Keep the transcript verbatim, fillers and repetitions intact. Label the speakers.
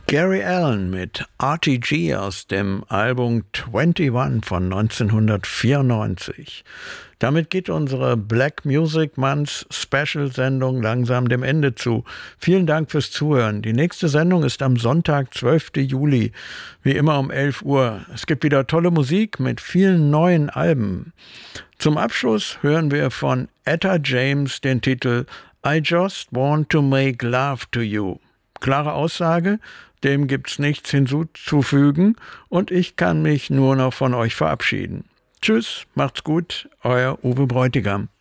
Speaker 1: Gary Allan mit R T G aus dem Album einundzwanzig von neunzehnhundertvierundneunzig. Damit geht unsere Black Music Month Special Sendung langsam dem Ende zu. Vielen Dank fürs Zuhören. Die nächste Sendung ist am Sonntag, zwölften Juli, wie immer um elf Uhr. Es gibt wieder tolle Musik mit vielen neuen Alben. Zum Abschluss hören wir von Etta James den Titel I Just Want to Make Love to You. Klare Aussage, dem gibt's nichts hinzuzufügen und ich kann mich nur noch von euch verabschieden. Tschüss, macht's gut, euer Uwe Bräutigam.